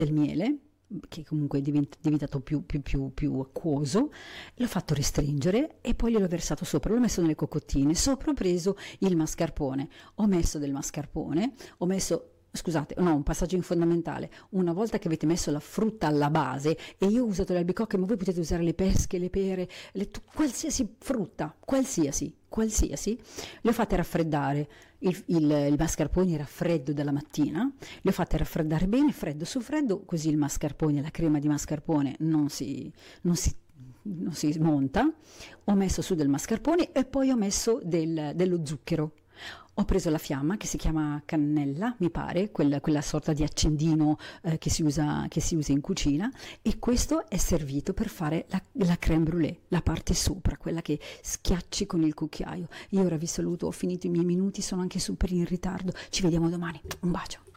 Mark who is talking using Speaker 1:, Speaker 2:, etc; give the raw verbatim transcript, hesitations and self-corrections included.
Speaker 1: del miele, che comunque è divent- diventato più, più, più, più acquoso, l'ho fatto restringere e poi gliel'ho versato sopra, l'ho messo nelle cocottine, sopra ho preso il mascarpone, ho messo del mascarpone, ho messo, scusate, no, un passaggio fondamentale, una volta che avete messo la frutta alla base, e io ho usato le albicocche, ma voi potete usare le pesche, le pere, le, tu- qualsiasi frutta, qualsiasi, qualsiasi, le ho fatte raffreddare, il, il, il mascarpone era freddo dalla mattina, le ho fatte raffreddare bene, freddo su freddo, così il mascarpone, la crema di mascarpone non si, non si, non si smonta, ho messo su del mascarpone e poi ho messo del, dello zucchero. Ho preso la fiamma che si chiama cannella, mi pare, quella, quella sorta di accendino eh, che, si usa, che si usa in cucina, e questo è servito per fare la, la crème brûlée, la parte sopra, quella che schiacci con il cucchiaio. Io ora vi saluto, ho finito i miei minuti, sono anche super in ritardo, ci vediamo domani, un bacio.